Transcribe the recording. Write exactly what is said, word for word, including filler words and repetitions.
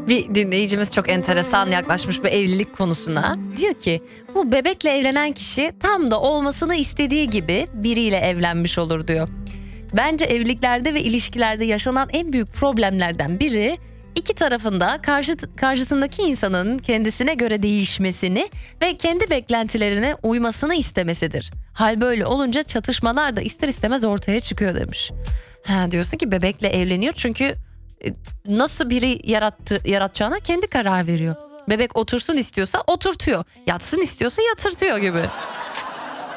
Bir dinleyicimiz çok enteresan yaklaşmış bu evlilik konusuna. Diyor ki bu bebekle evlenen kişi tam da olmasını istediği gibi biriyle evlenmiş olur diyor. Bence evliliklerde ve ilişkilerde yaşanan en büyük problemlerden biri iki tarafında karşı, karşısındaki insanın kendisine göre değişmesini ve kendi beklentilerine uymasını istemesidir. Hal böyle olunca çatışmalar da ister istemez ortaya çıkıyor demiş. Ha, diyorsun ki bebekle evleniyor çünkü nasıl biri yarattı, yaratacağına kendi karar veriyor. Bebek otursun istiyorsa oturtuyor, yatsın istiyorsa yatırtıyor gibi.